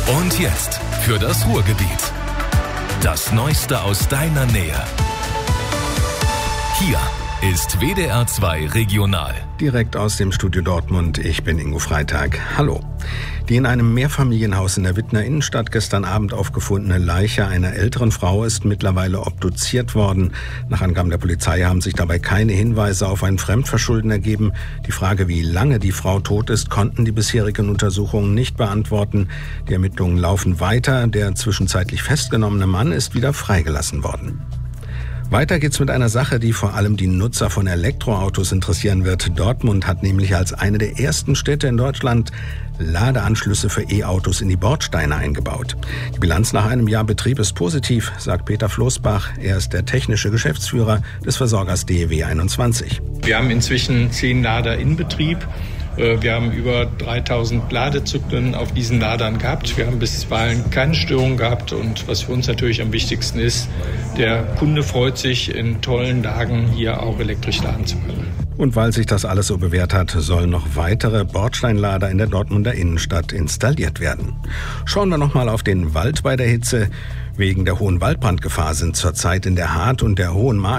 Und jetzt für das Ruhrgebiet. Das Neueste aus deiner Nähe. Hier ist WDR 2 Regional. Direkt aus dem Studio Dortmund, ich bin Ingo Freitag. Hallo. Die in einem Mehrfamilienhaus in der Wittner Innenstadt gestern Abend aufgefundene Leiche einer älteren Frau ist mittlerweile obduziert worden. Nach Angaben der Polizei haben sich dabei keine Hinweise auf ein Fremdverschulden ergeben. Die Frage, wie lange die Frau tot ist, konnten die bisherigen Untersuchungen nicht beantworten. Die Ermittlungen laufen weiter. Der zwischenzeitlich festgenommene Mann ist wieder freigelassen worden. Weiter geht's mit einer Sache, die vor allem die Nutzer von Elektroautos interessieren wird. Dortmund hat nämlich als eine der ersten Städte in Deutschland Ladeanschlüsse für E-Autos in die Bordsteine eingebaut. Die Bilanz nach einem Jahr Betrieb ist positiv, sagt Peter Floßbach. Er ist der technische Geschäftsführer des Versorgers DEW 21. Wir haben inzwischen 10 Lader in Betrieb. Wir haben über 3000 Ladezyklen auf diesen Ladern gehabt. Wir haben bisweilen keine Störung gehabt. Und was für uns natürlich am wichtigsten ist, der Kunde freut sich, in tollen Lagen hier auch elektrisch laden zu können. Und weil sich das alles so bewährt hat, sollen noch weitere Bordsteinlader in der Dortmunder Innenstadt installiert werden. Schauen wir nochmal auf den Wald bei der Hitze. Wegen der hohen Waldbrandgefahr sind zurzeit in der Hart und der Hohen Mark